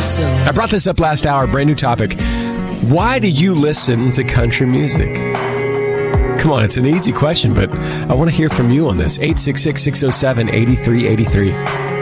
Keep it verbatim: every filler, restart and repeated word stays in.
I brought this up last hour, brand new topic. Why do you listen to country music? Come on, it's an easy question, but I want to hear from you on this. eight six six, six oh seven, eight three eight three.